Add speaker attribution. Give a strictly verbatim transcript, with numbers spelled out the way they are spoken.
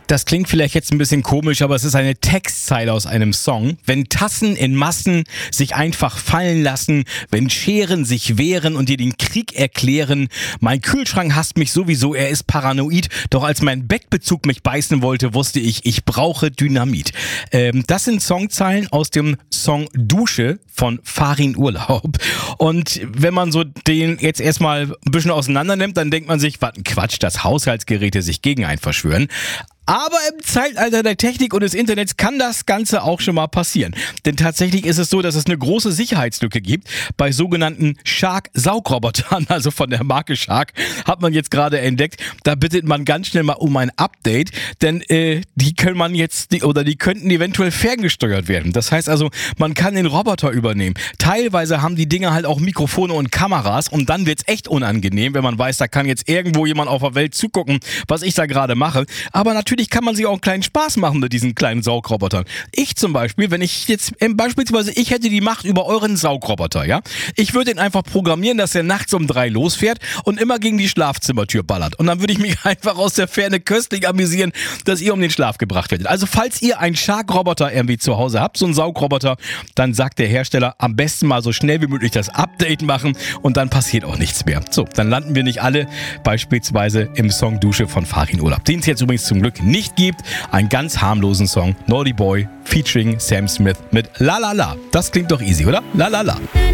Speaker 1: Das klingt vielleicht jetzt ein bisschen komisch, aber es ist eine Textzeile aus einem Song. Wenn Tassen in Massen sich einfach fallen lassen, wenn Scheren sich wehren und dir den Krieg erklären, mein Kühlschrank hasst mich sowieso, er ist paranoid, doch als mein Bettbezug mich beißen wollte, wusste ich, ich brauche Dynamit. Ähm, das sind Songzeilen aus dem Song Dusche von Farin Urlaub. Und wenn man so den jetzt erstmal ein bisschen auseinander nimmt, dann denkt man sich, was ein Quatsch, dass Haushaltsgeräte sich gegen einen verschwören. Aber im Zeitalter der Technik und des Internets kann das Ganze auch schon mal passieren. Denn tatsächlich ist es so, dass es eine große Sicherheitslücke gibt bei sogenannten Shark-Saugrobotern, also von der Marke Shark, hat man jetzt gerade entdeckt. Da bittet man ganz schnell mal um ein Update, denn äh, die können man jetzt, die, oder die könnten eventuell ferngesteuert werden. Das heißt also, man kann den Roboter übernehmen. Teilweise haben die Dinger halt auch Mikrofone und Kameras und dann wird's echt unangenehm, wenn man weiß, da kann jetzt irgendwo jemand auf der Welt zugucken, was ich da gerade mache. Aber natürlich Natürlich kann man sich auch einen kleinen Spaß machen mit diesen kleinen Saugrobotern. Ich zum Beispiel, wenn ich jetzt, äh, beispielsweise ich hätte die Macht über euren Saugroboter, ja? Ich würde ihn einfach programmieren, dass er nachts um drei losfährt und immer gegen die Schlafzimmertür ballert. Und dann würde ich mich einfach aus der Ferne köstlich amüsieren, dass ihr um den Schlaf gebracht werdet. Also falls ihr einen Shark-Roboter irgendwie zu Hause habt, so einen Saugroboter, dann sagt der Hersteller, am besten mal so schnell wie möglich das Update machen und dann passiert auch nichts mehr. So, dann landen wir nicht alle beispielsweise im Song Dusche von Farin Urlaub, den es jetzt übrigens zum Glück nicht gibt. Einen ganz harmlosen Song, Naughty Boy featuring Sam Smith mit La La La. Das klingt doch easy, oder? La La La.